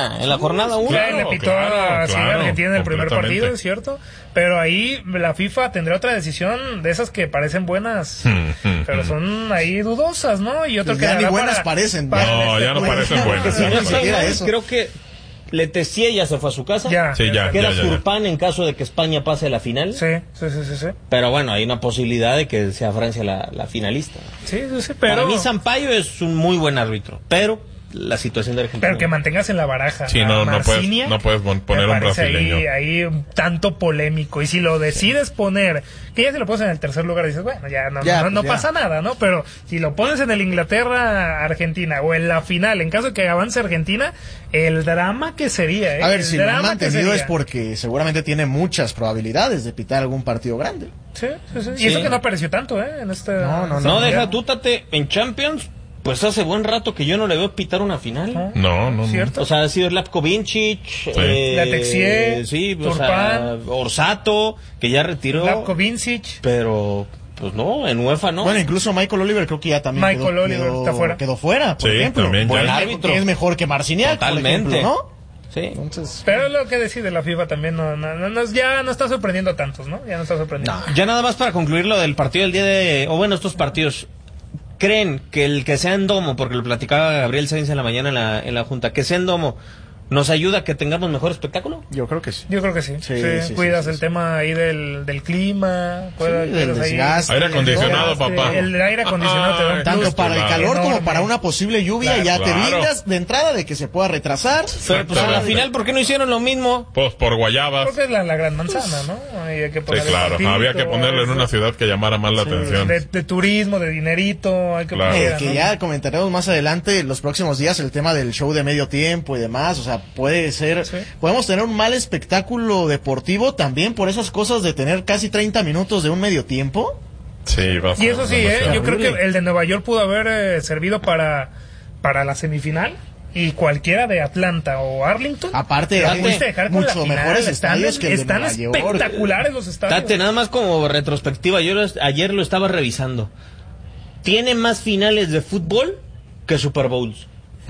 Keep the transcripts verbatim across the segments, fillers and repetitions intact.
una, en la jornada uno. Claro, le pitó claro, a sí, claro, Argentina en el primer completamente. partido, es cierto. Pero ahí la FIFA tendrá otra decisión de esas que parecen buenas, pero son ahí dudosas, ¿no? Y otro Pues que ya ni dará buenas para- parecen. para No, este- ya no parecen buenas. Si ya no no estoy parecen. siquiera mal, eso. creo que Letessier ya se fue a su casa. Ya, Sí, ya, Queda ya, ya. Surpan en caso de que España pase a la final. Sí, sí, sí, sí, sí. Pero bueno, hay una posibilidad de que sea Francia la, la finalista. Sí, sí, sí, pero, Para mí Sampaio es un muy buen árbitro, pero la situación de Argentina... pero que mantengas en la baraja. Sí, a no, no puedes, Marciniak, no puedes pon- poner me un parece brasileño. Ahí, ahí un tanto polémico. Y si lo decides poner, que ya si lo pones en el tercer lugar, dices, bueno, ya no, Ya, no, no pues ya. pasa nada, ¿no? Pero si lo pones en el Inglaterra-Argentina o en la final, en caso de que avance Argentina, el drama que sería, ¿eh? A ver, el si lo han drama que mantenido sería. es porque seguramente tiene muchas probabilidades de pitar algún partido grande. Sí, sí, sí. Y Sí. eso que no apareció tanto, ¿eh? En este. No, no, No, ya. deja tú, Tate, en Champions, pues hace buen rato que yo no le veo pitar una final. ¿No? No, no, no. ¿Cierto? O sea, ha sido Latko Vincic, eh, Letessier, sí, o sea, Turpan. Orsato, que ya retiró, Latko Vincic. pero pues no, en UEFA no. Bueno, incluso Michael Oliver creo que ya también Michael quedó, Oliver quedó- está fuera. quedó fuera, por Sí, ejemplo. también ya. Buen Buen árbitro. árbitro. Es mejor que Marciniak, Totalmente. por ejemplo, ¿no? Sí. Entonces, Pero es lo que decide la FIFA también, no, no, no, no- ya no está sorprendiendo a tantos, ¿no? Ya no está sorprendiendo. Ya nada más para concluir lo del partido del día de... O bueno, estos partidos. ¿Creen que el que sea en domo, porque lo platicaba Gabriel Sainz en la mañana en la, en la junta, que sea en domo, nos ayuda a que tengamos mejor espectáculo? yo creo que sí. Yo creo que sí. Sí, Sí, sí, cuidas sí, sí, el sí. tema ahí del, del clima, cuidas, Sí, del cuidas ahí- desgaste. Aire acondicionado, desgaste. papá. El aire acondicionado te da un Ay, Tanto plus. para el claro. calor como Enorme. para una posible lluvia, Claro, ya te claro. brindas de entrada de que se pueda retrasar. Pero pues a la Exactamente. final, ¿por qué no hicieron lo mismo? Pues por guayabas. Porque es la, la gran manzana, ¿no? Ahí hay que Sí, ponerle claro. tantito, Había que ponerlo en eso. una ciudad que llamara más la atención. de, de turismo, de dinerito, hay que Claro. Eh, poner, que ¿no? ya comentaremos más adelante los próximos días el tema del show de medio tiempo y demás, o sea, puede ser, Sí. podemos tener un mal espectáculo deportivo también por esas cosas de tener casi treinta minutos de un medio tiempo. Sí, va a Y ser eso sí, ¿eh? demasiado. Yo creo que el de Nueva York pudo haber eh, servido para, para la semifinal. Y cualquiera de Atlanta o Arlington. Aparte, la hay pudiste dejar con la mucho final. mejores Están, estadios que el de están Nueva York. espectaculares los estadios. Tate, nada más como retrospectiva, yo lo- ayer lo estaba revisando. Tiene más finales de fútbol que Super Bowls.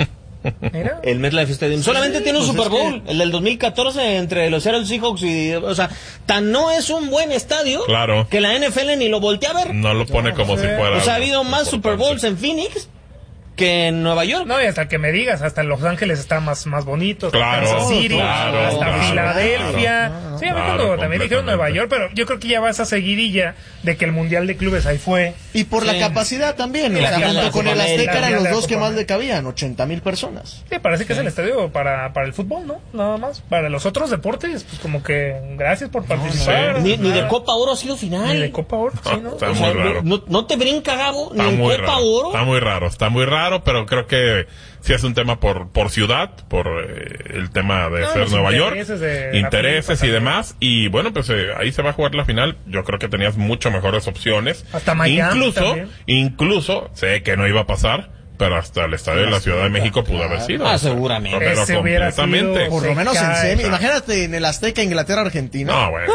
Mira. El MetLife Stadium. Solamente tiene un pues Super es Bowl, el del dos mil catorce entre los Seattle Seahawks y... O sea, tan no es un buen estadio Claro. que la N F L ni lo voltea a ver. No lo pone como sí. si fuera. O sea, ha habido más importante. Super Bowls en Phoenix que en Nueva York. No, y hasta que me digas, hasta en Los Ángeles está más, más bonito. Claro, Kansas City, claro, hasta claro, Filadelfia. claro. Sí, a mí Claro, cuando también dijeron completamente. Nueva York, pero yo creo que ya va esa seguidilla de que el Mundial de Clubes ahí fue. Y por Sí. la capacidad también, Y o la sea, final de junto la con el Copa Azteca América. eran La los final de dos la que Copa más le cabían, ochenta mil personas. Sí, parece que es el estadio para, para el fútbol, ¿no? Nada más. Para los otros deportes, pues como que gracias por participar. sí. Ni, ni de Nada. Copa Oro ha sido final. Ni de Copa Oro, sí, ¿no? Está O muy sea, raro. no, no te brinca, Gabo, ni Está en muy Copa raro. Oro. Está muy raro, está muy raro, pero creo que sí es un tema por por ciudad, por eh, el tema de No, ser los Nueva York, intereses de la intereses FIFA y también. demás. Y bueno, pues eh, ahí se va a jugar la final. Yo creo que tenías mucho mejores opciones. Hasta Miami Incluso, también. incluso, sé que no iba a pasar, pero hasta el estadio de la Ciudad de México pudo haber sido. Ah, seguramente. Pero Ese hubiera completamente. sido- Por lo Se menos en cae. semi. Imagínate en el Azteca, Inglaterra, Argentina. No, bueno.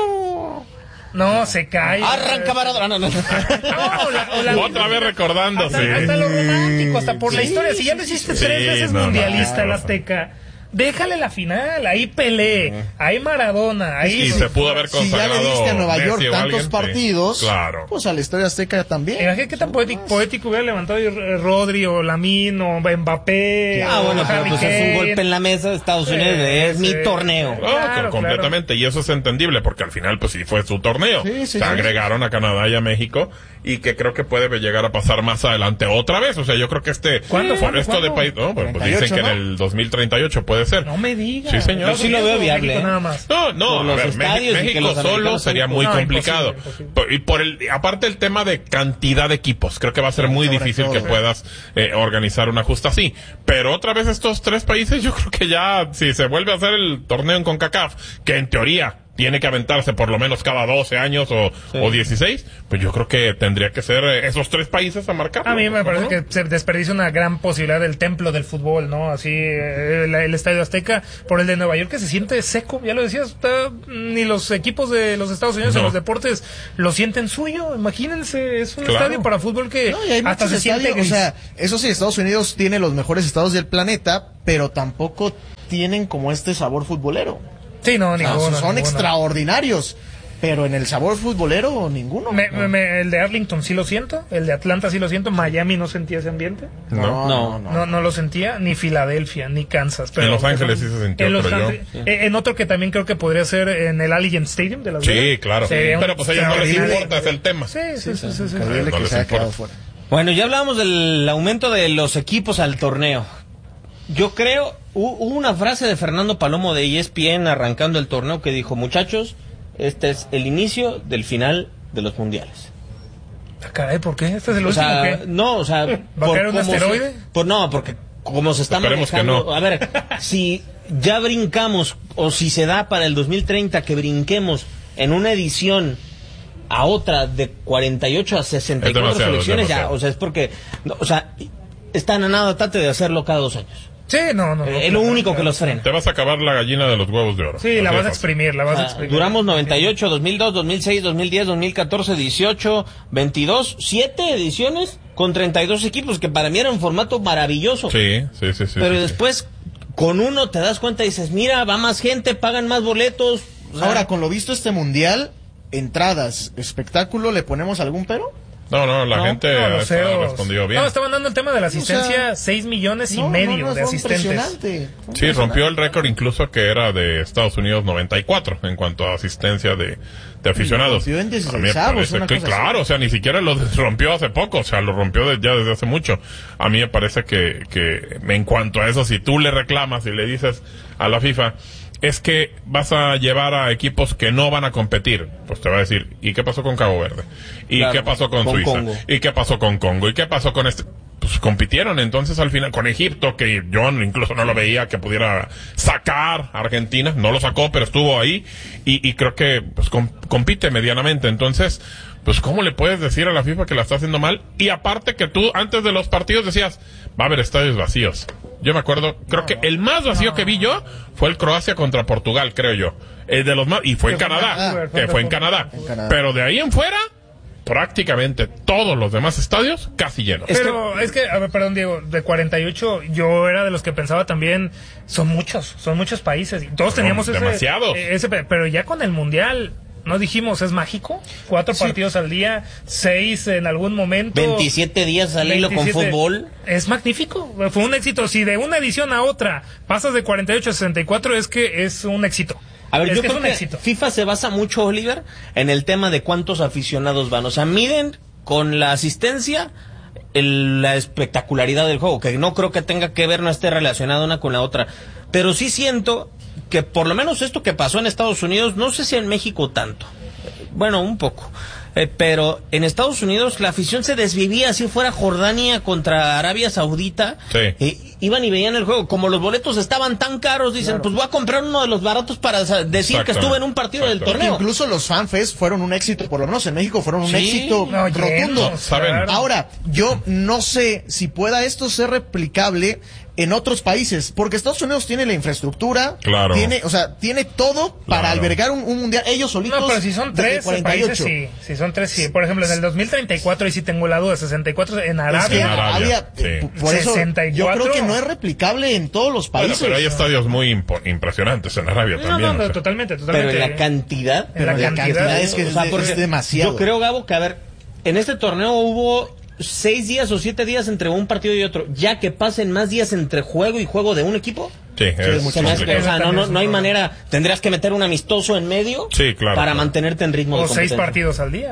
No, se cae. Arranca Maradona. No, no. No, o la- o la- Otra vez recordándose. Hasta, hasta lo romántico, hasta por la historia. Si ya lo hiciste sí, tres sí. veces Sí, no, mundialista no, el no. Azteca, déjale la final. Ahí Pelé, ahí Maradona, ahí. Y se pudo haber Si ya consagrado le diste a Nueva York Messi o tantos alguien, sí. partidos, Claro. pues al Estadio Azteca también. Imagínate qué tan poético, poético hubiera levantado eh, Rodri o Lamine o Mbappé. Ah, bueno, pero Harry pues es un Kane. golpe en la mesa de Estados Sí, Unidos. Es mi sí. torneo. No, Claro, co- completamente, y eso es entendible, porque al final, pues sí fue su torneo. Sí, sí, Se sí. agregaron a Canadá y a México, y que creo que puede llegar a pasar más adelante otra vez. O sea, yo creo que este, ¿Cuándo, por cuándo, esto cuándo? de país, no, pues, pues treinta y ocho, dicen que ¿no? en el dos mil treinta y ocho puede ser. No me digas. Sí, señor. Yo sí lo veo viable, México ¿eh? nada más. No, no, Por a los ver, estadios Meji- y que México los solo americanos sería son- muy No, complicado. imposible, imposible. Por- y por el, aparte el tema de cantidad de equipos, creo que va a ser muy sobre difícil todo. que puedas eh, organizar una justa así. Pero otra vez estos tres países, yo creo que ya, si se vuelve a hacer el torneo en CONCACAF, que en teoría tiene que aventarse por lo menos cada doce años o, sí. o dieciséis, pues yo creo que tendría que ser esos tres países a marcar. A mí me parece ¿no? que se desperdicia una gran posibilidad del templo del fútbol, ¿no? Así, el, el Estadio Azteca, por el de Nueva York, que se siente seco, ya lo decías, está, ni los equipos de los Estados Unidos no. en los deportes lo sienten suyo, imagínense, es un Claro. estadio para fútbol que No, y hay hasta muchos se siente estadios, gris. o sea, eso sí, Estados Unidos tiene los mejores estados del planeta, pero tampoco tienen como este sabor futbolero. Sí, no, O sea, ninguno. son ninguno. extraordinarios, pero en el sabor futbolero ninguno. Me- no. me- el de Arlington sí lo siento, el de Atlanta sí lo siento, Miami no sentía ese ambiente. No. No. No, no lo sentía, ni Filadelfia, ni Kansas. Pero En Los Ángeles sí se sintió, en Los creo yo. Ángeles- eh, En otro que también creo que podría ser en el Allegiant Stadium de Las Sí, Vegas. claro. Sería un Pero pues a ellos no les extraordinario- importa, es el tema. Sí, sí, sí, sí, sí. Increíble no que les se haya importa. quedado fuera. Bueno, ya hablábamos del aumento de los equipos al torneo. Yo creo, hu- hubo una frase de Fernando Palomo de E S P N arrancando el torneo que dijo, muchachos, este es el inicio del final de los mundiales. Ah, caray, ¿por qué? ¿Este es el O último sea, qué? no, o sea, ¿Va a caer un cómo se- asteroide? por no, porque como se está Esperemos que manejando, no. a ver, si ya brincamos o si se da para el dos mil treinta que brinquemos en una edición a otra de cuarenta y ocho a sesenta y cuatro Es demasiado, selecciones, es ya, demasiado. o sea, es porque, no, o sea, están a nada, trate de hacerlo cada dos años. Sí, no, no. no, Eh, es lo claro, único que claro. los frena. Te vas a acabar la gallina de los huevos de oro. Sí, Así la de vas a fácil. exprimir, la vas O a sea, exprimir. duramos noventa y ocho, dos mil dos, dos mil seis, dos mil diez, dos mil catorce, dieciocho, veintidós, siete ediciones con treinta y dos equipos, que para mí era un formato maravilloso. Sí, sí, sí, sí. Pero sí, después, con uno te das cuenta y dices, mira, va más gente, pagan más boletos. O sea, Ahora, con lo visto este mundial, entradas, espectáculo, ¿le ponemos algún pero? No, no, la No, gente No, ha los ceros. respondido bien. No, estaban dando el tema de la asistencia, O sea, seis millones y No, medio no, no, de fue asistentes. impresionante. Fue Sí, impresionante. rompió el récord incluso que era de Estados Unidos noventa y cuatro en cuanto a asistencia de, de aficionados. rompió en dieciséis A mí me avos, parece una que, cosa claro, así. o sea, ni siquiera lo rompió hace poco, o sea, lo rompió de- ya desde hace mucho. A mí me parece que, que en cuanto a eso, si tú le reclamas y le dices a la FIFA, es que vas a llevar a equipos que no van a competir, pues te va a decir, ¿y qué pasó con Cabo Verde? ¿Y Claro, qué pasó con, con Suiza? Congo. ¿Y qué pasó con Congo? ¿Y qué pasó con este? Pues compitieron entonces al final con Egipto, que yo incluso no lo veía que pudiera sacar a Argentina, no lo sacó, pero estuvo ahí y, y creo que pues com- compite medianamente. Entonces, pues ¿cómo le puedes decir a la FIFA que la está haciendo mal? Y aparte que tú antes de los partidos decías, va a haber estadios vacíos. Yo me acuerdo, creo que el más vacío que vi yo fue el Croacia contra Portugal, creo yo. El de los más, y fue en Que fue en Canadá, Vancouver, que fue en Canadá. En Canadá. Pero de ahí en fuera, prácticamente todos los demás estadios casi llenos. Es Pero es que, a ver, perdón, Diego, de cuarenta y ocho, yo era de los que pensaba también, son muchos, son muchos países. Y todos Son teníamos ese, demasiados. eh, ese. Pero ya con el Mundial, ¿no dijimos es mágico? Cuatro partidos al día, seis en algún momento. veintisiete días al hilo con veintisiete. fútbol. Es magnífico, fue un éxito. Si de una edición a otra pasas de cuarenta y ocho a sesenta y cuatro, es que es un éxito. A ver, es yo que creo es un que éxito. FIFA se basa mucho, Oliver, en el tema de cuántos aficionados van. O sea, miden con la asistencia el- la espectacularidad del juego, que no creo que tenga que ver, no esté relacionada una con la otra. Pero sí siento que por lo menos esto que pasó en Estados Unidos, no sé si en México tanto. Bueno, un poco. Eh, pero en Estados Unidos la afición se desvivía, si fuera Jordania contra Arabia Saudita. Sí. Eh, iban y veían el juego. Como los boletos estaban tan caros, dicen, pues voy a comprar uno de los baratos para sa- decir que estuve en un partido del Exactamente. torneo. Incluso los fanfest fueron un éxito, por lo menos en México fueron un Sí. éxito No, rotundo. llenos, ¿Saben? claro. Ahora, yo no sé si pueda esto ser replicable en otros países, porque Estados Unidos tiene la infraestructura, Claro. tiene, o sea, tiene todo para Claro. albergar un, un mundial. Ellos solitos. No, pero si son desde tres cuarenta y ocho. países, sí. Si son tres, sí. Por ejemplo, en el dos mil treinta y cuatro, ahí sí tengo la duda, sesenta y cuatro en Es que Arabia. En Arabia, había- sí. eh, por eso sesenta y yo cuatro. creo que no es replicable en todos los Bueno, países. pero hay estadios muy impo- impresionantes en Arabia No, también. no, no, o sea. totalmente, Pero totalmente. en la cantidad. En la la cantidad, cantidad es que O sea, es, porque es demasiado. Yo creo, Gabo, que a ver, en este torneo hubo seis días o siete días entre un partido y otro. Ya que pasen más días entre juego y juego de un equipo. Sí, es Se me hace que, complicado. o sea, no, no, no hay manera. Tendrías que meter un amistoso en medio Sí, claro, para claro. mantenerte en ritmo de O seis competencia. partidos al día.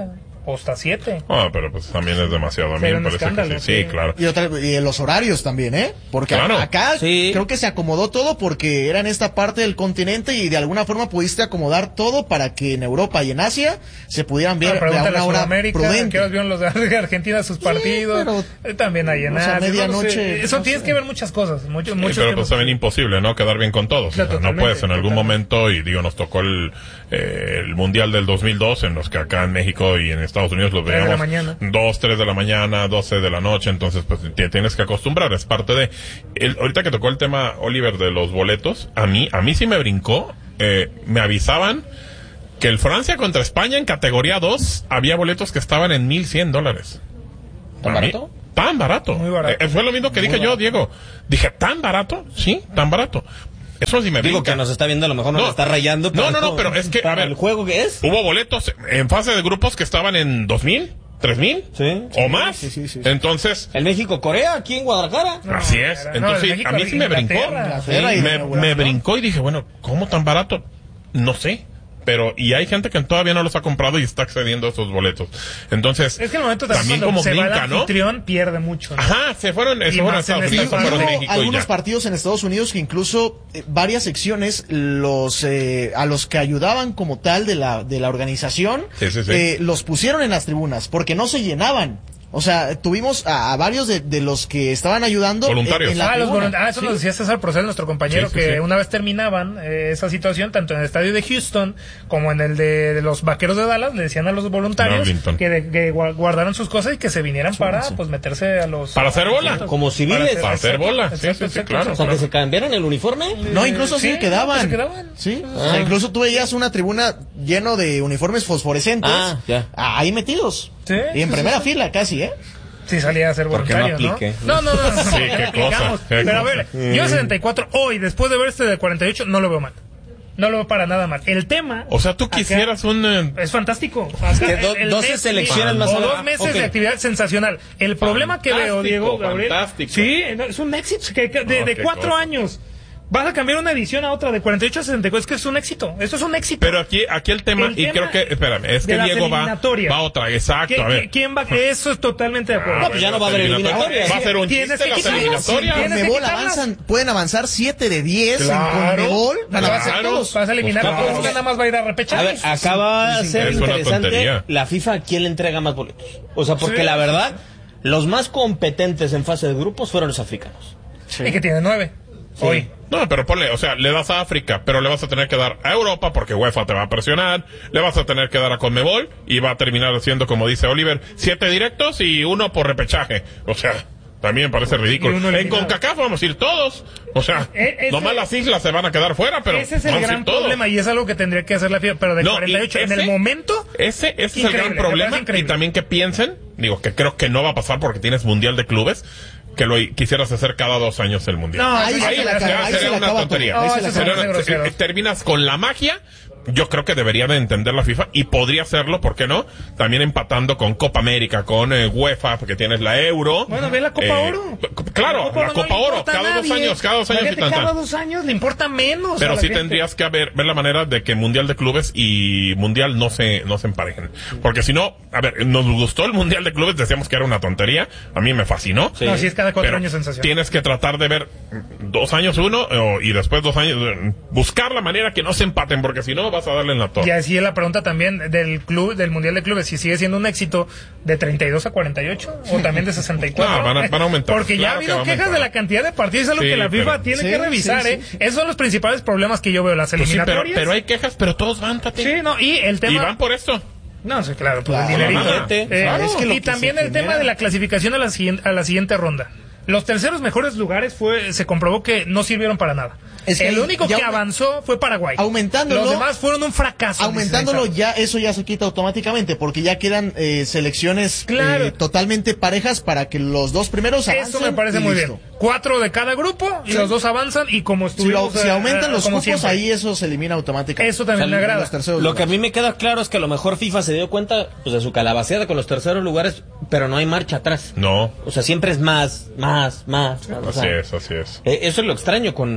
o hasta siete. Ah, pero pues también es demasiado. A mí Era me un parece escándalo, que sí, sí, sí. claro. Y, otra, y los horarios también, ¿eh? Porque Claro. acá Sí. creo que se acomodó todo porque era en esta parte del continente y de alguna forma pudiste acomodar todo para que en Europa y en Asia se pudieran ver Bueno, a pregúntale una a hora Sudamérica, prudente. ¿qué horas vieron los de Argentina sus partidos? pero- Eh, también hay en o sea, Asia, medianoche, no sé. Eso no tienes sé. que ver muchas cosas, mucho, Sí, muchos pero temas. pues también imposible, ¿no? Quedar bien con todos. O sea, Claro, no totalmente, puedes en algún totalmente. momento, y digo, nos tocó el, eh, el Mundial del dos mil dos, en los que acá en México y en Estados Unidos los Tres de la veíamos mañana. dos, tres de la mañana, doce de la noche, entonces pues te tienes que acostumbrar, es parte de... El, ahorita que tocó el tema, Oliver, de los boletos, a mí, a mí sí me brincó, eh, me avisaban que el Francia contra España en categoría dos había boletos que estaban en mil cien dólares. ¿Tan A mí- barato? Tan barato. Muy barato. Eh, fue lo mismo que dije yo, Diego. Dije, ¿tan barato? Sí, tan barato. Eso sí me Digo brinca. que nos está viendo, a lo mejor nos No. está rayando. No, no, no, pero es que, a para ver. el juego que es. Hubo boletos en fase de grupos que estaban en dos mil, tres mil Sí. o más. sí, sí, sí. Entonces, El México-Corea, aquí en Guadalajara. No, así es. era- no, Entonces, el sí, México- a mí sí me brincó. Inglaterra. Inglaterra Sí, y me, Europa, me ¿no? brincó y dije, bueno, ¿cómo tan barato? No sé. Pero, y hay gente que todavía no los ha comprado y está accediendo a esos boletos. Entonces, Es que el momento también, también cuando como se va el brinca, ¿no? anfitrión, pierde mucho, ¿no? Ajá, se fueron, se fueron a más en Estados esta Unidos, se fase. fueron a Hubo México y algunos ya. partidos en Estados Unidos que incluso eh, varias secciones los eh, a los que ayudaban como tal de la de la organización Sí, sí, sí. eh, los pusieron en las tribunas porque no se llenaban. O sea, tuvimos a, a varios de, de los que estaban ayudando Voluntarios. en, en la Ah, los tribuna. volunt- ah, eso Sí. nos decía César Procel, nuestro compañero, Sí, sí, que sí. una vez terminaban eh, esa situación, tanto en el estadio de Houston como en el de, de los Vaqueros de Dallas, le decían a los voluntarios Arlington. que, de- que gua- guardaran sus cosas y que se vinieran para pues meterse a los... Para hacer bola. Como civiles. Para hacer exacto, bola. Sí, exacto, sí, sí, exacto, claro. O sea, que se cambiaran el uniforme. No, incluso sí, Sí, se quedaban. se quedaban. Sí, o sea, incluso tú veías una tribuna lleno de uniformes fosforescentes Ah, ya. ahí metidos. Sí, y en sí, primera sí. fila casi, ¿eh? Sí, salía a ser ¿Por qué no voluntario, ¿no? aplique? No, no, no. no, Sí, qué no aplicamos. cosa, qué Pero a cosa. ver, yo setenta y cuatro hoy, después de ver este de cuarenta y ocho, no lo veo mal. No lo veo para nada mal. El tema... O sea, tú acá quisieras un... eh, Es fantástico. Acá, Que do- doce selecciones más o adelante. dos meses Ok. de actividad sensacional. El problema que veo, Fantástico, Diego, Gabriel... fantástico. Sí, no, es un éxito. Que, que de No, de qué cuatro cosa. años vas a cambiar una edición a otra de cuarenta y ocho a sesenta y cuatro. Es que es un éxito. Esto es un éxito. Pero aquí, aquí el tema, El y tema creo que, espérame, es de que las Diego va, eliminatorias. va otra, exacto, ¿Qui- a ver. qui- ¿Quién va? Eso es totalmente de acuerdo. No, pues ya no va a haber eliminatorias. Va a ser un Tienes chiste que las quitarlas. eliminatorias. Tienes que Conmebol quitarlas. avanzan, pueden avanzar siete de diez Claro. en Conmebol. Van a avanzar Claro. todos. Vas a eliminar Pues a claro. todos, nada más va a ir a A repechajes. ver, acaba de ser Es una interesante tontería. la FIFA a quién le entrega más boletos. O sea, porque Sí. la verdad, los más competentes en fase de grupos fueron los africanos. Y que tiene nueve. Hoy. No, pero ponle, o sea, le das a África, pero le vas a tener que dar a Europa porque UEFA te va a presionar, le vas a tener que dar a Conmebol y va a terminar siendo, como dice Oliver, siete directos y uno por repechaje. O sea, también parece ridículo. Y uno En eliminado. CONCACAF vamos a ir todos. O sea, Eh, ese- nomás las islas se van a quedar fuera, pero Ese es el vamos a ir gran todos. problema y es algo que tendría que hacer la FIFA. Pero de No, cuarenta y ocho, y en ese- el momento, Ese, ese es el Increíble, gran me parece problema. Y increíble. también que piensen, digo que creo que no va a pasar porque tienes Mundial de Clubes, que lo quisieras hacer cada dos años el Mundial. No, Ahí eso se ya la se acaba, hace. ahí se sería la una acaba tontería. todo. Ahí se la No, acaba. se me hace grosero. Eh, terminas con la magia. Yo creo que debería de entender la FIFA y podría hacerlo, ¿por qué no? También empatando con Copa América, con eh, UEFA, porque tienes la Euro. Bueno, ve la Copa Eh, Oro. c- Claro, la no Copa le Oro, importa a cada dos nadie. años, cada dos años y Imagínate, tan, cada tan. dos años le importa menos. a Pero la sí gente. tendrías que haber, ver la manera de que Mundial de Clubes y Mundial no se, no se emparejen. Porque si no, a ver, nos gustó el Mundial de Clubes, decíamos que era una tontería. A mí me fascinó. Sí. No, sí es cada cuatro Pero años sensación. tienes que tratar de ver dos años uno o- y después dos años, eh, buscar la manera que no se empaten, porque si no vas a darle en la torre. Y así es la pregunta también del club, del Mundial de Clubes, si sigue siendo un éxito de treinta y dos a cuarenta y ocho o también de sesenta y cuatro. No, van a- van a aumentar. Porque ya Claro ha que habido va a quejas aumentar. de la cantidad de partidos, es algo Sí, que la FIFA pero- tiene Sí, que revisar, sí, ¿eh? sí. Esos son los principales problemas que yo veo, las Pues sí, pero, eliminatorias. pero hay quejas, pero todos van, Tati. Sí, no, y el tema... Y van por esto. No, sí, claro, pues Claro, el dinerito. nada. Eh, Claro, es que lo y que también se el tema genera- de la clasificación a la siguiente, a la siguiente ronda. Los terceros mejores lugares fue se comprobó que no sirvieron para nada. Es que el único ya que aume- avanzó fue Paraguay. Aumentándolo- Los demás fueron un fracaso. Aumentándolo César. ya, eso ya se quita automáticamente, porque ya quedan eh, selecciones Claro. eh, totalmente parejas para que los dos primeros avancen. Eso me parece y muy listo. bien. Cuatro de cada grupo y Sí. los dos avanzan y como Si, lo- estuvimos... si eh, aumentan eh, los como cupos, siempre. ahí eso se elimina automáticamente. Eso también O sea, me agrada. Los terceros Lo que a lugares. mí me queda claro es que a lo mejor FIFA se dio cuenta pues, de su calabaceada con los terceros lugares, pero no hay marcha atrás. No. O sea, siempre es más, más, más. más, o Así sea, es, así es. eh, eso es lo extraño con,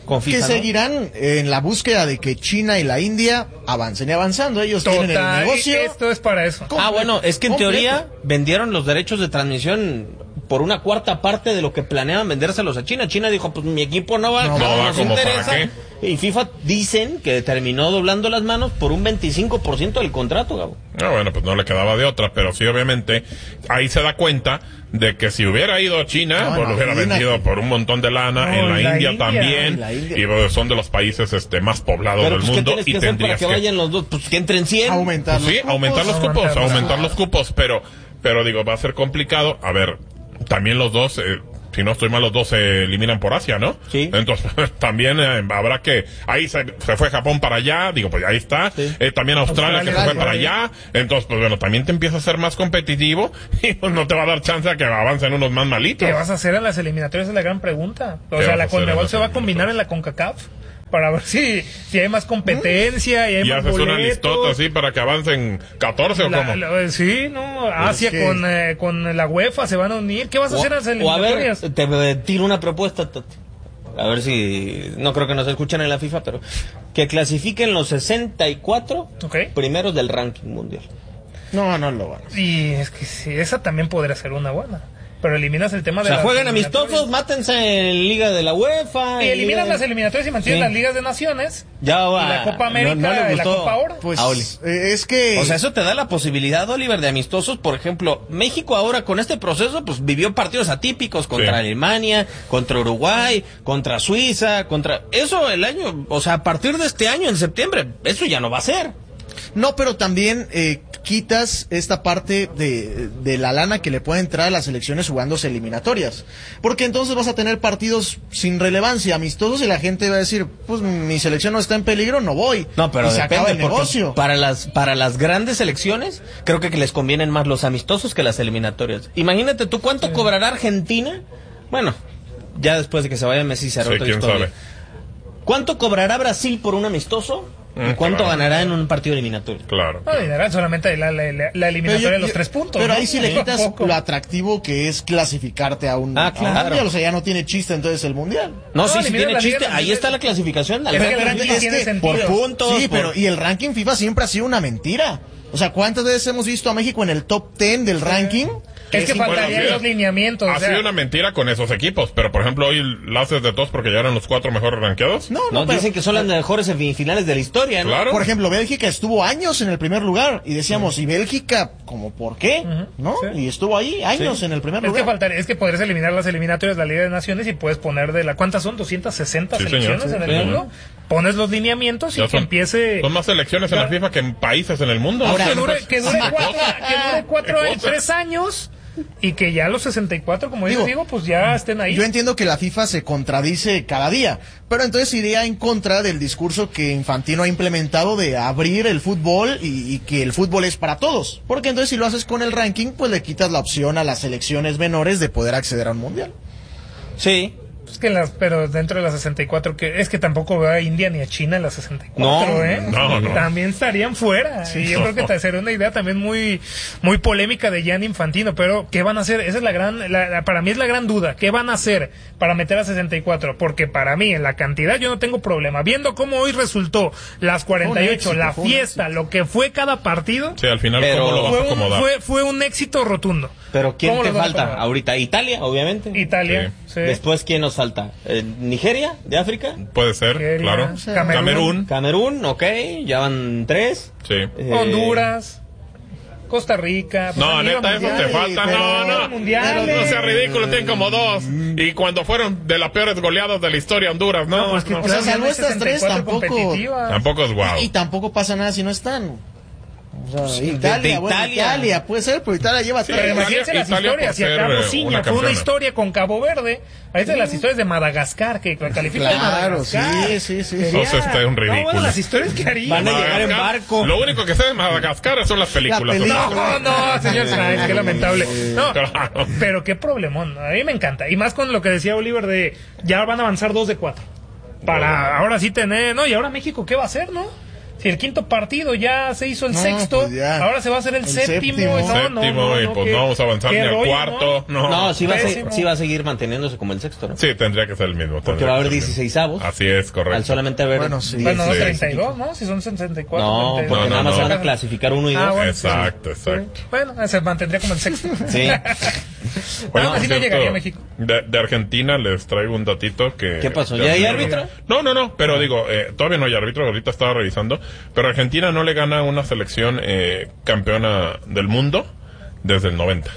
Con FIFA, que ¿no? seguirán en la búsqueda de que China y la India avancen y avanzando. Ellos tienen el Total, negocio. esto es para eso. Ah, bueno, es que en completo. teoría vendieron los derechos de transmisión por una cuarta parte de lo que planeaban vendérselos a China. China dijo, pues mi equipo no va, No no, va, nos ¿como para interesa. qué? Y FIFA dicen que terminó doblando las manos por un veinticinco por ciento del contrato, Gabo. Ah, bueno, pues no le quedaba de otra, pero sí, obviamente, ahí se da cuenta de que si hubiera ido a China, No, pues no, lo hubiera imagínate. vendido por un montón de lana, No, en la, y la India, India, también, y la India. y pues, son de los países este más poblados Pero del pues, ¿qué mundo, tienes que y hacer para tendrías que que... vayan los dos? Pues que entren cien. Aumentar Pues sí, los cupos. aumentar los cupos, Aumentar los aumentar cupos. los cupos, pero, pero digo, va a ser complicado. A ver, también los dos, eh, si no estoy mal, los dos se eliminan por Asia, ¿no? Sí. Entonces, también eh, habrá que, ahí se, se fue Japón para allá, digo, pues ahí está. Sí. Eh, también Australia, Australia, que se fue sí. para allá. Entonces, pues bueno, también te empieza a ser más competitivo y pues no te va a dar chance a que avancen unos más malitos. ¿Qué vas a hacer en las eliminatorias? Es la gran pregunta. O ¿Qué sea, vas a la hacer en Conmebol las se va a combinar en la CONCACAF para ver si, si hay más competencia y hay Y más haces una boletos. listota así para que avancen catorce o La- cómo. la- sí, no, Asia que- con, eh, con la UEFA se van a unir. ¿Qué vas a hacer en las O, o a ver, eliminatorias? te, te tiro una propuesta, Tati. A ver si, no creo que nos escuchen en la FIFA, pero que clasifiquen los sesenta y cuatro Ok. primeros del ranking mundial. No, no lo van. Y es que sí, esa también podría ser una buena. Pero eliminas el tema O de sea, las jueguen eliminatorias. amistosos, mátense en Liga de la UEFA. Y en eliminas Liga las de- eliminatorias y mantienes Sí. las ligas de naciones. Ya Y va. la Copa América no, no le y la gustó Copa Oro. Pues a Oli. eh, es que... O sea, eso te da la posibilidad, Oliver, de amistosos. Por ejemplo, México ahora con este proceso, pues vivió partidos atípicos contra Sí. Alemania, contra Uruguay, contra Suiza, contra... Eso el año, o sea, a partir de este año, en septiembre, eso ya no va a ser. No, pero también eh, quitas esta parte de, de la lana que le puede entrar a las selecciones jugándose eliminatorias. Porque entonces vas a tener partidos sin relevancia, amistosos, y la gente va a decir, pues mi selección no está en peligro, no voy. No, pero y se acaba depende, el porque negocio. para las para las grandes selecciones creo que, que les convienen más los amistosos que las eliminatorias. Imagínate tú cuánto cobrará Argentina. Bueno, ya después de que se vaya Messi será Sí, otra quién historia. sabe. ¿Cuánto cobrará Brasil por un amistoso? ¿Y Mm, cuánto claro. ganará en un partido eliminatorio? Claro. No, dineral, solamente la, la, la- la eliminatoria Pero de los yo- tres puntos. Pero ¿no? ahí sí le quitas Tampoco. lo atractivo que es clasificarte a un, Ah, a un claro. mundial. O sea, ya no tiene chiste entonces el mundial. No, No, sí, sí elimina tiene la Liga chiste. Ahí Nacional. está la clasificación. al Es que ranking. el ranking es tiene que sentido. por puntos. Sí, por- pero y el ranking FIFA siempre ha sido una mentira. O sea, ¿cuántas veces hemos visto a México en el top ten del ranking? Es que es faltarían Bueno, sí, los lineamientos. Ha o sea, sido una mentira con esos equipos, pero por ejemplo hoy la haces de todos porque ya eran los cuatro mejores rankeados. No, No, no, pero- dicen que son las mejores semifinales de la historia, ¿no? Claro. Por ejemplo, Bélgica estuvo años en el primer lugar y decíamos, ¿y Bélgica como por qué? ¿No? sí. Y estuvo ahí años en el primer Es que lugar. faltaría, es que podrías eliminar las eliminatorias de la Liga de Naciones y puedes poner de la ¿cuántas son? doscientas sesenta Sí, selecciones señor. en Sí, el señor. mundo. Pones los lineamientos y Ya que son, empiece son más selecciones en la Claro. FIFA que en países en el mundo. Ahora, que dure, que dure ¿Qué cuatro, cosa? que dure cuatro ¿Qué años, cosa? tres años y que ya los sesenta y cuatro, como yo Digo, digo, pues ya estén ahí. Yo entiendo que la FIFA se contradice cada día, pero entonces iría en contra del discurso que Infantino ha implementado de abrir el fútbol y, y que el fútbol es para todos. Porque entonces si lo haces con el ranking, pues le quitas la opción a las selecciones menores de poder acceder a un mundial. Sí. Pues que las, pero dentro de las sesenta y cuatro, que es que tampoco veo a India ni a China en las sesenta y cuatro, No, ¿eh? no, no. También estarían fuera. Y yo creo que te sería una idea también muy, muy polémica de Gianni Infantino. Pero, ¿qué van a hacer? Esa es la gran, la- la- para mí es la gran duda. ¿Qué van a hacer para meter a sesenta y cuatro? Porque para mí, en la cantidad, yo no tengo problema. Viendo cómo hoy resultó las cuarenta y ocho, Fue un éxito, la fue un fiesta, lo que fue cada partido, Sí, al final, Pero- ¿cómo lo vas a fue un, acomodar? fue, fue un éxito rotundo. Pero ¿quién ¿Cómo te los van a falta? acomodar? Ahorita Italia, obviamente. Italia, Sí. sí. Después, ¿quién nos falta? Eh, ¿Nigeria? ¿De África? Puede ser, Nigeria, claro. Camerún. Camerún. Camerún, ok, ya van tres. Sí. Eh, Honduras, Costa Rica. pues, No, han ido a neta, eso te mundiales, falta. pero- No, no. mundiales. No sea ridículo, tienen como dos. Y cuando fueron de las peores goleadas de la historia Honduras, no. No, pues que no. o sea, claro, ya salvo no hay estas tres, sesenta y cuatro tampoco- competitivas. Tampoco es guau. Y tampoco pasa nada si no están. O sea, de- Italia, de bueno, Italia. Italia, puede ser, pero Italia lleva Sí, Pero tres. imagínense las Italia por historias, si ser, acá eh, Bociña una fue una campeona. historia con Cabo Verde, ahí están las historias de Madagascar, que califica de Claro, Madagascar. sí, sí, sí. Eso está un No, ridículo. bueno, las historias que harían. Van a llegar en Madagascar, barco. Lo único que sé de Madagascar son las películas. La película. No, no, señor Sainz, qué lamentable. No, Claro. pero qué problemón. A mí me encanta. Y más con lo que decía Oliver de ya van a avanzar dos de cuatro. Para ahora sí tener. No, y ahora México, ¿qué va a hacer, no? Si el quinto partido ya se hizo el No, sexto, pues ya. ahora se va a hacer el, El séptimo. séptimo. No, no, Séptimo, no, y no, pues qué- no vamos a avanzar qué ni al rollo, cuarto. No, No, sí va, a Pésimo. seguir, sí va a seguir manteniéndose como el sexto, ¿no? Sí, tendría que ser el mismo. Porque tendría va a haber que ser el mismo. dieciseisavos. Así es, correcto. Al solamente haber... Bueno, sí. Bueno, no, Sí. treinta y dos, ¿no? Si son sesenta y cuatro. No, treinta y dos. porque No, nada no, más no. van a clasificar uno y Ah, dos. bueno, Exacto, sí. exacto. Bueno, se mantendría como el sexto. Sí. Bueno, No, por así no cierto, llegaría a México. De, de Argentina les traigo un datito que... ¿Qué pasó? de ¿Ya hay Argentina- árbitro? No, no, no, pero digo, eh, todavía no hay árbitro, ahorita estaba revisando, pero Argentina no le gana a una selección eh, campeona del mundo desde el noventa.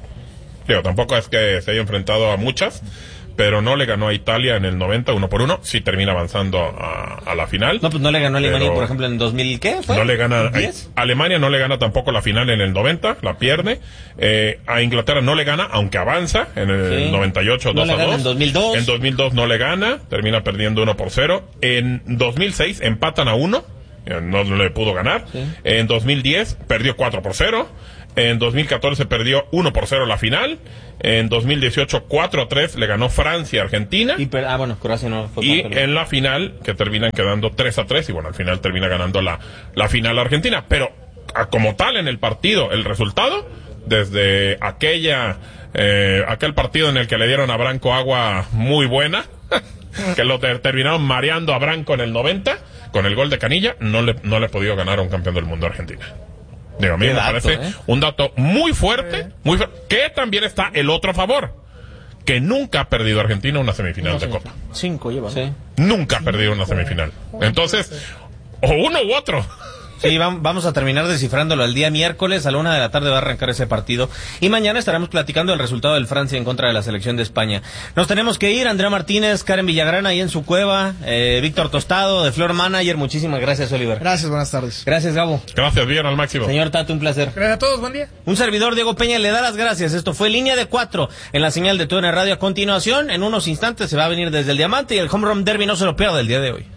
Digo, tampoco es que se haya enfrentado a muchas, pero no le ganó a Italia en el noventa uno por uno, sí termina avanzando a, a la final. No, pues no le ganó a Alemania, Pero- por ejemplo, en dos mil, ¿qué fue? No le gana. ¿diez? A Alemania no le gana tampoco la final en el noventa, la pierde. Eh, a Inglaterra no le gana, aunque avanza en el Sí. noventa y ocho, No dos le a gana dos. en dos mil dos. En dos mil dos no le gana, termina perdiendo uno por cero. En dos mil seis empatan a uno, eh, no le pudo ganar. Sí. En dos mil diez perdió cuatro por cero. En dos mil catorce perdió uno por cero la final. En dos mil dieciocho cuatro a tres le ganó Francia a Argentina. Y per- ah, bueno, Croacia no fue Y parte de- en la final, que terminan quedando tres a tres, y bueno, al final termina ganando la, la final Argentina. Pero, a- como tal, en el partido, el resultado, desde aquella, eh, aquel partido en el que le dieron a Branco agua muy buena, que lo ter- terminaron mareando a Branco en el noventa, con el gol de Canilla, no le, no le ha podido ganar a un campeón del mundo a Argentina. Digo, a mí Qué me dato, parece ¿eh? un dato muy fuerte, muy fu- que también está el otro a favor, que nunca ha perdido Argentina una semifinal de Copa. Cinco lleva. ¿no? Sí. Nunca ha perdido una semifinal. Entonces, o uno u otro. Sí, vam- vamos a terminar descifrándolo el día miércoles a la una de la tarde va a arrancar ese partido y mañana estaremos platicando el resultado del Francia en contra de la selección de España. Nos tenemos que ir, Andrea Martínez, Karen Villagrán ahí en su cueva, eh, Víctor Tostado de Floor Manager, muchísimas gracias, Oliver. Gracias, buenas tardes. Gracias, Gabo. Gracias, bien, al máximo. Señor Tato, un placer. Gracias a todos, buen día. Un servidor, Diego Peña, le da las gracias. Esto fue Línea de Cuatro en la señal de T U N Radio. A continuación, en unos instantes se va a venir desde el Diamante y el Home Run Derby no se lo pierda el día de hoy.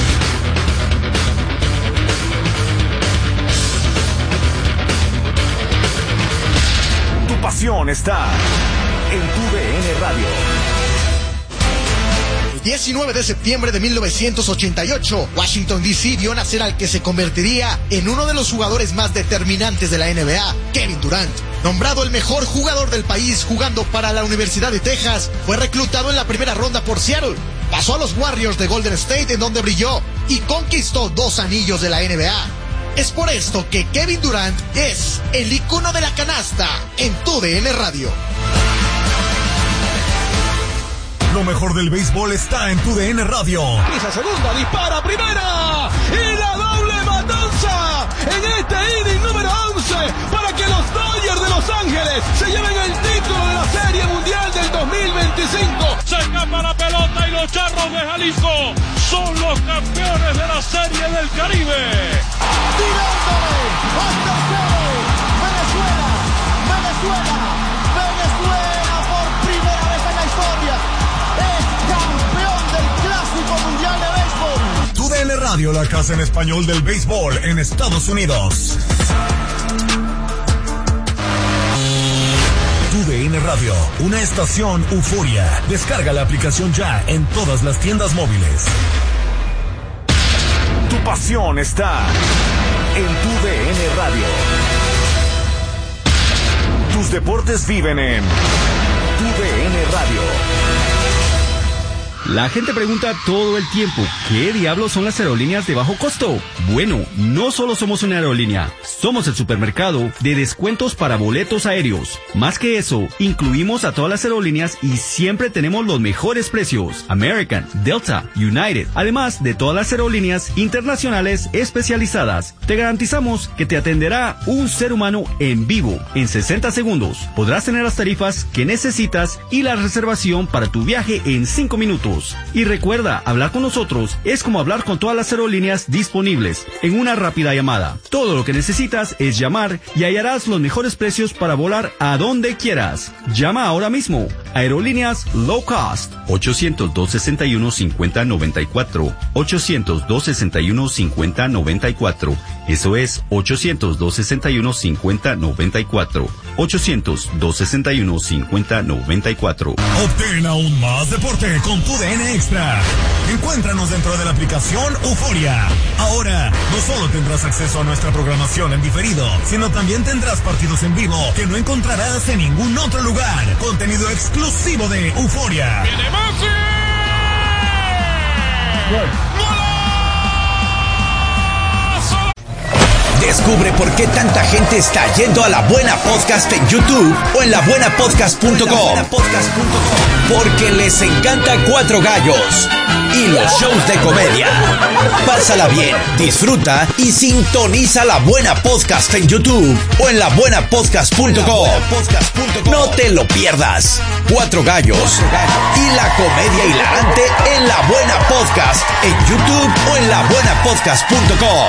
Tu pasión está en tu D N Radio. El diecinueve de septiembre de mil novecientos ochenta y ocho, Washington D C vio nacer al que se convertiría en uno de los jugadores más determinantes de la N B A, Kevin Durant. Nombrado el mejor jugador del país jugando para la Universidad de Texas, fue reclutado en la primera ronda por Seattle. Pasó a los Warriors de Golden State, en donde brilló y conquistó dos anillos de la N B A. Es por esto que Kevin Durant es el icono de la canasta en tu D N Radio. Lo mejor del béisbol está en tu D N Radio. Pisa segunda, dispara primera y la doble matanza en este inning número once para que los Dodgers de Los Ángeles se lleven el título de la Serie Mundial del dos mil veinticinco. Se escapa la pelota y los Charros de Jalisco son los campeones de la Serie del Caribe. Tirándole hasta cero. Venezuela, Venezuela, Venezuela por primera vez en la historia es campeón del Clásico Mundial de Béisbol. Tu D N Radio, la casa en español del béisbol en Estados Unidos. Tu D N Radio, una estación euforia. Descarga la aplicación ya en todas las tiendas móviles. Tu pasión está en tu D N Radio. Tus deportes viven en tu D N Radio. La gente pregunta todo el tiempo, ¿qué diablos son las aerolíneas de bajo costo? Bueno, no solo somos una aerolínea, somos el supermercado de descuentos para boletos aéreos. Más que eso, incluimos a todas las aerolíneas y siempre tenemos los mejores precios. American, Delta, United, además de todas las aerolíneas internacionales especializadas. Te garantizamos que te atenderá un ser humano en vivo. En sesenta segundos podrás tener las tarifas que necesitas y la reservación para tu viaje en cinco minutos. Y recuerda, hablar con nosotros es como hablar con todas las aerolíneas disponibles en una rápida llamada. Todo lo que necesitas es llamar y hallarás los mejores precios para volar a donde quieras. Llama ahora mismo Aerolíneas Low Cost. ochocientos, dos sesenta y uno, cincuenta noventa y cuatro. ochocientos, dos sesenta y uno, cincuenta noventa y cuatro. Eso es ochocientos, dos sesenta y uno, cincuenta noventa y cuatro. ochocientos, dos sesenta y uno, cincuenta noventa y cuatro. Obtén aún más deporte con tu D N Extra. Encuéntranos dentro de la aplicación Euforia. Ahora, no solo tendrás acceso a nuestra programación en diferido, sino también tendrás partidos en vivo que no encontrarás en ningún otro lugar. Contenido exclusivo de Euforia. ¡Viene Messi! Descubre por qué tanta gente está yendo a La Buena Podcast en YouTube o en la buena podcast punto com. Porque les encanta Cuatro Gallos y los shows de comedia. Pásala bien, disfruta y sintoniza La Buena Podcast en YouTube o en la buena podcast punto com. No te lo pierdas. Cuatro Gallos y la comedia hilarante en La Buena Podcast en YouTube o en la buena podcast punto com.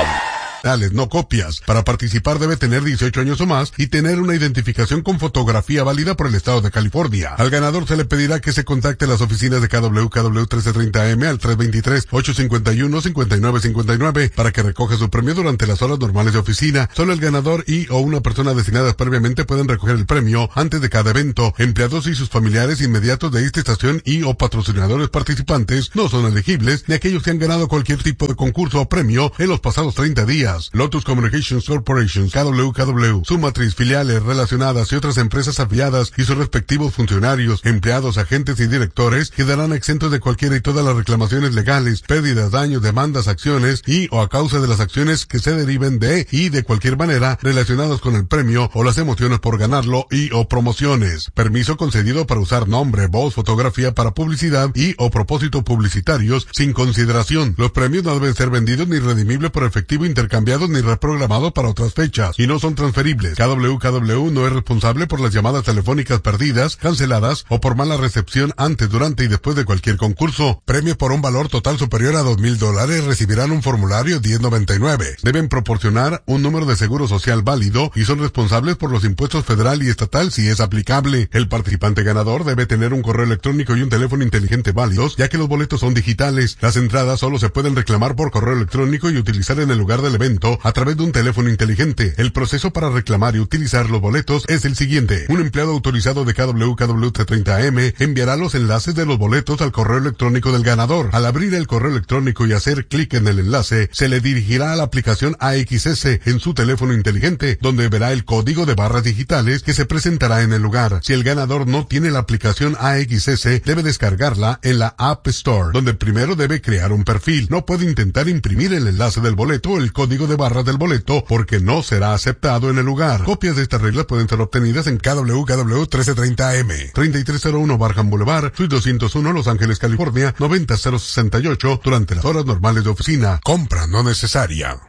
No copias. Para participar debe tener dieciocho años o más y tener una identificación con fotografía válida por el estado de California. Al ganador se le pedirá que se contacte a las oficinas de K W K W trece treinta M al tres dos tres, ocho cinco uno, cinco nueve cinco nueve para que recoja su premio durante las horas normales de oficina. Solo el ganador y o una persona designada previamente pueden recoger el premio antes de cada evento. Empleados y sus familiares inmediatos de esta estación y o patrocinadores participantes no son elegibles, ni aquellos que han ganado cualquier tipo de concurso o premio en los pasados treinta días. Lotus Communications Corporation, K W K W, su matriz, filiales relacionadas y otras empresas afiliadas y sus respectivos funcionarios, empleados, agentes y directores quedarán exentos de cualquiera y todas las reclamaciones legales, pérdidas, daños, demandas, acciones y o a causa de las acciones que se deriven de y de cualquier manera relacionadas con el premio o las emociones por ganarlo y o promociones. Permiso concedido para usar nombre, voz, fotografía para publicidad y o propósitos publicitarios sin consideración. Los premios no deben ser vendidos ni redimibles por efectivo intercambiado ni reprogramados para otras fechas y no son transferibles. K W K W no es responsable por las llamadas telefónicas perdidas, canceladas o por mala recepción antes, durante y después de cualquier concurso. Premios por un valor total superior a dos mil dólares recibirán un formulario diez noventa y nueve. Deben proporcionar un número de seguro social válido y son responsables por los impuestos federal y estatal si es aplicable. El participante ganador debe tener un correo electrónico y un teléfono inteligente válidos, ya que los boletos son digitales. Las entradas solo se pueden reclamar por correo electrónico y utilizar en el lugar del evento a través de un teléfono inteligente. El proceso para reclamar y utilizar los boletos es el siguiente. Un empleado autorizado de K W K W treinta M enviará los enlaces de los boletos al correo electrónico del ganador. Al abrir el correo electrónico y hacer clic en el enlace, se le dirigirá a la aplicación A X S en su teléfono inteligente, donde verá el código de barras digitales que se presentará en el lugar. Si el ganador no tiene la aplicación A X S, debe descargarla en la App Store, donde primero debe crear un perfil. No puede intentar imprimir el enlace del boleto o el código de barras del boleto porque no será aceptado en el lugar. Copias de estas reglas pueden ser obtenidas en K W K W trece treinta M, treinta y tres cero uno Barham Boulevard, Suite doscientos uno, Los Ángeles, California, noventa cero sesenta y ocho durante las horas normales de oficina. Compra no necesaria.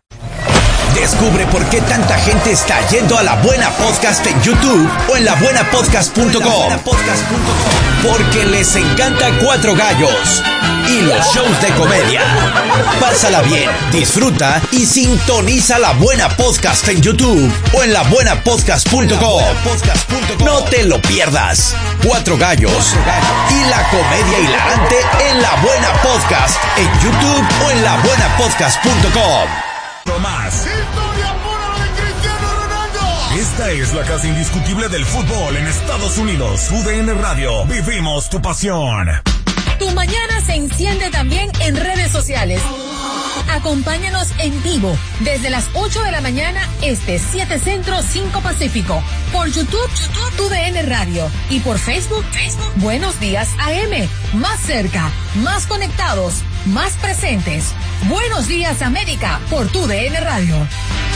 Descubre por qué tanta gente está yendo a La Buena Podcast en YouTube o en la buena podcast punto com. Porque les encanta Cuatro Gallos y los shows de comedia. Pásala bien, disfruta y sintoniza La Buena Podcast en YouTube o en la buena podcast punto com. No te lo pierdas. Cuatro Gallos y la comedia hilarante en La Buena Podcast en YouTube o en la buena podcast punto com. Más. Esta es la casa indiscutible del fútbol en Estados Unidos. U D N Radio. Vivimos tu pasión. Tu mañana se enciende también en redes sociales. Acompáñanos en vivo desde las ocho de la mañana este, siete Centro, cinco Pacífico. Por YouTube, YouTube, Tu D N Radio. Y por Facebook, Facebook, Buenos Días A M. Más cerca, más conectados, más presentes. Buenos Días América por Tu D N Radio.